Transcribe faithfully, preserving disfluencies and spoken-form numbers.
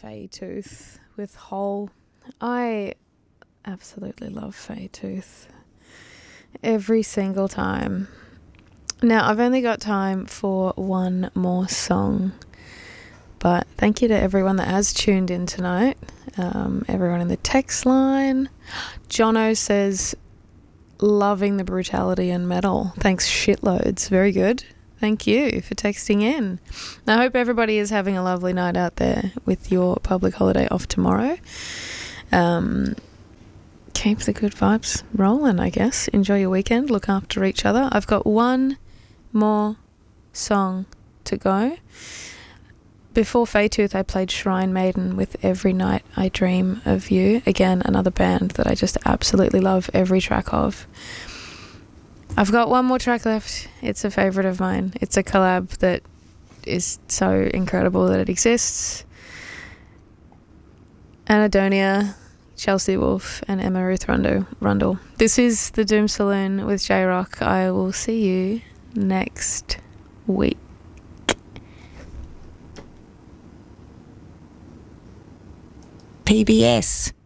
Faye Tooth with Hole. I absolutely love Faye Tooth every single time. Now, I've only got time for one more song, but thank you to everyone that has tuned in tonight. Um, everyone in the text line. Jono says, loving the brutality and metal. Thanks shitloads. Very good. Thank you for texting in. I hope everybody is having a lovely night out there with your public holiday off tomorrow. Um, keep the good vibes rolling, I guess. Enjoy your weekend. Look after each other. I've got one more song to go. Before Faye Tooth, I played Shrine Maiden with Every Night I Dream of You. Again, another band that I just absolutely love every track of. I've got one more track left. It's a favourite of mine. It's a collab that is so incredible that it exists. Anadonia, Chelsea Wolfe and Emma Ruth Rundle. Rundle. This is the Doom Saloon with J-Rock. I will see you next week. P B S